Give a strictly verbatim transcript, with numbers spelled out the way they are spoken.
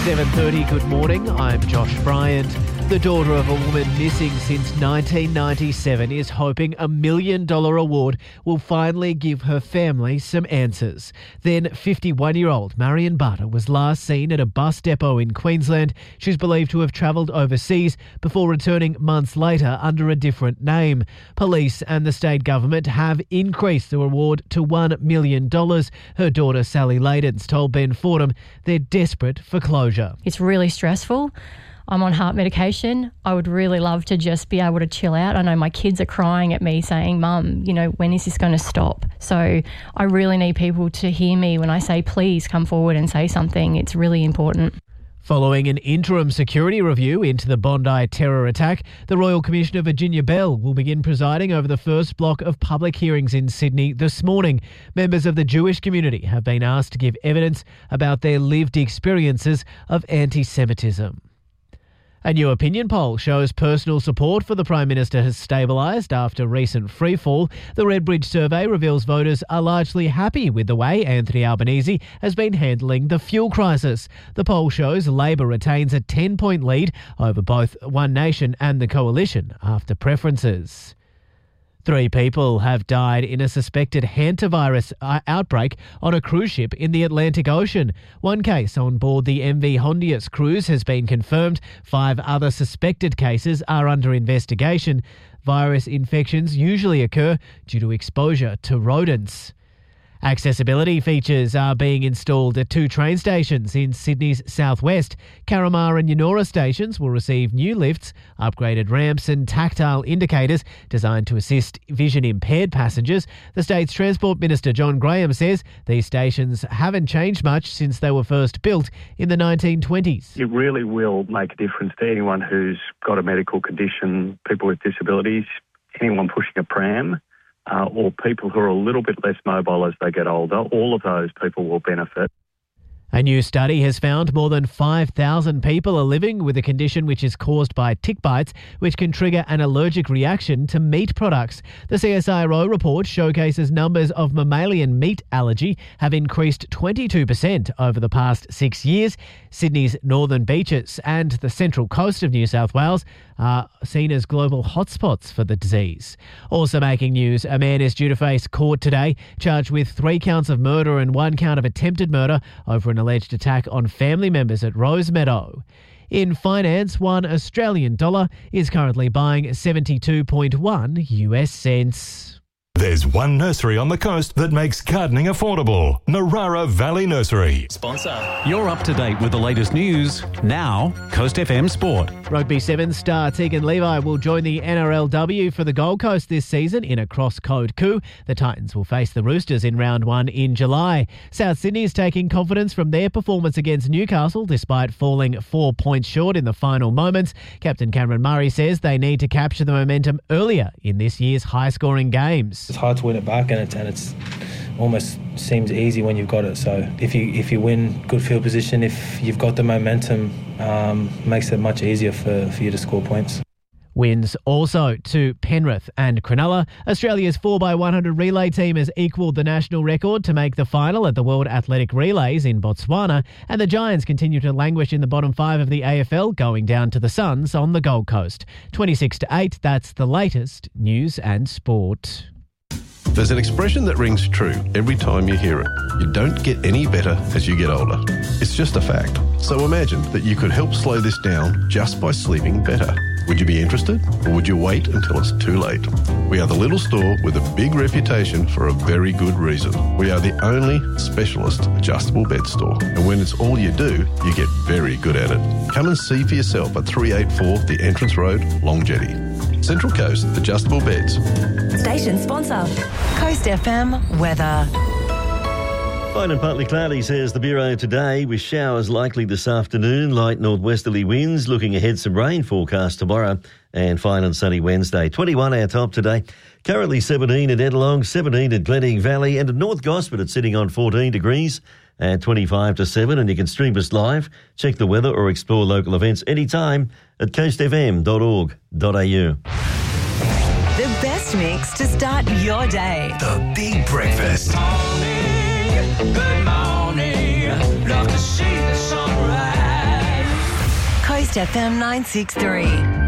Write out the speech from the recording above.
seven thirty, good morning. I'm Josh Bryant. The daughter of a woman missing since nineteen ninety-seven is hoping a million dollar award will finally give her family some answers. Then fifty-one-year-old Marion Barter was last seen at a bus depot in Queensland. She's believed to have travelled overseas before returning months later under a different name. Police and the state government have increased the reward to one million dollars. Her daughter Sally Ladens told Ben Fordham they're desperate for closure. It's really stressful. I'm on heart medication. I would really love to just be able to chill out. I know my kids are crying at me saying, Mum, you know, when is this going to stop? So I really need people to hear me when I say, please come forward and say something. It's really important. Following an interim security review into the Bondi terror attack, the Royal Commissioner Virginia Bell will begin presiding over the first block of public hearings in Sydney this morning. Members of the Jewish community have been asked to give evidence about their lived experiences of anti-Semitism. A new opinion poll shows personal support for the Prime Minister has stabilised after recent freefall. The Redbridge survey reveals voters are largely happy with the way Anthony Albanese has been handling the fuel crisis. The poll shows Labor retains a ten-point lead over both One Nation and the Coalition after preferences. Three people have died in a suspected hantavirus outbreak on a cruise ship in the Atlantic Ocean. One case on board the M V Hondius cruise has been confirmed. Five other suspected cases are under investigation. Virus infections usually occur due to exposure to rodents. Accessibility features are being installed at two train stations in Sydney's southwest. Carramar and Yennora stations will receive new lifts, upgraded ramps and tactile indicators designed to assist vision-impaired passengers. The state's Transport Minister John Graham says these stations haven't changed much since they were first built in the nineteen twenties. It really will make a difference to anyone who's got a medical condition, people with disabilities, anyone pushing a pram. Uh, or people who are a little bit less mobile as they get older. All of those people will benefit. A new study has found more than five thousand people are living with a condition which is caused by tick bites, which can trigger an allergic reaction to meat products. The C S I R O report showcases numbers of mammalian meat allergy have increased twenty-two percent over the past six years. Sydney's northern beaches and the central coast of New South Wales are seen as global hotspots for the disease. Also making news, a man is due to face court today, charged with three counts of murder and one count of attempted murder over an alleged attack on family members at Rosemeadow. In finance, one Australian dollar is currently buying seventy-two point one U S cents. There's one nursery on the coast that makes gardening affordable. Narara Valley Nursery. Sponsor. You're up to date with the latest news. Now, Coast F M Sport. Rugby Sevens star Tegan Levi will join the N R L W for the Gold Coast this season in a cross-code coup. The Titans will face the Roosters in round one in July. South Sydney is taking confidence from their performance against Newcastle despite falling four points short in the final moments. Captain Cameron Murray says they need to capture the momentum earlier in this year's high-scoring games. It's hard to win it back, and it's and it's almost seems easy when you've got it. So if you if you win good field position, if you've got the momentum, um, makes it much easier for, for you to score points. Wins also to Penrith and Cronulla. Australia's four by one hundred relay team has equalled the national record to make the final at the World Athletic Relays in Botswana, and the Giants continue to languish in the bottom five of the A F L, going down to the Suns on the Gold Coast. twenty-six to eight, that's the latest news and sport. There's an expression that rings true every time you hear it. You don't get any better as you get older. It's just a fact. So imagine that you could help slow this down just by sleeping better. Would you be interested, or would you wait until it's too late? We are the little store with a big reputation for a very good reason. We are the only specialist adjustable bed store, and when it's all you do, you get very good at it. Come and see for yourself at three eighty-four The Entrance Road, Long Jetty. Central Coast Adjustable Beds. Station sponsor, Coast F M weather. Fine and partly cloudy, says the Bureau today, with showers likely this afternoon, light northwesterly winds, looking ahead some rain forecast tomorrow, and fine and sunny Wednesday. twenty-one our top today, currently seventeen at Edelong, seventeen at Glenelg Valley, and at North Gosford it's sitting on fourteen degrees at twenty-five to seven, and you can stream us live, check the weather or explore local events anytime at coast f m dot org dot a u. The best mix to start your day. The Big Breakfast. Good morning, love to see the sunrise. Coast F M nine six three.